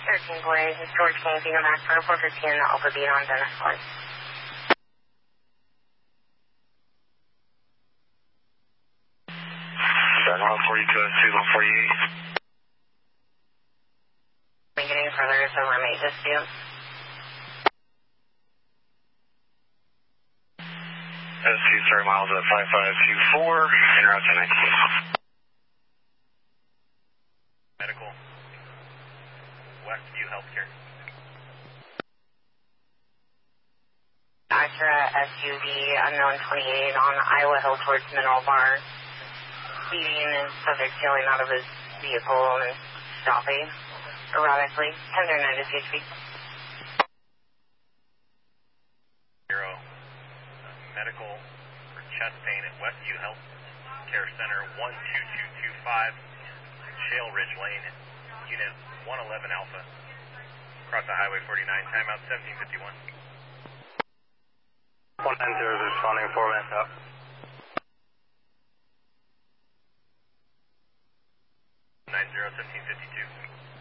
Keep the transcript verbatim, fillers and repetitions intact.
thirteen boys, George King, Bingo Max, four fifteen, Alpha Beat on Dennis Flight. one forty-two, two one forty-eight. Beginning further, so we're made dispute. S two, sorry, miles at five five two four, interrupt ten nineteen. Medical, Westview Healthcare. Acura S U V, unknown twenty-eight on Iowa Hill towards Mineral Bar. Speeding and subject stealing out of his vehicle and stopping erratically. ten thirty-nine to C H P. Zero. Uh, medical for chest pain at Westview Health Care Center one two two two five, Shale Ridge Lane, unit one eleven Alpha. Across the Highway forty-nine, timeout seventeen fifty-one. one nine zero is responding, four minutes out. nine zero, seventeen fifty-two.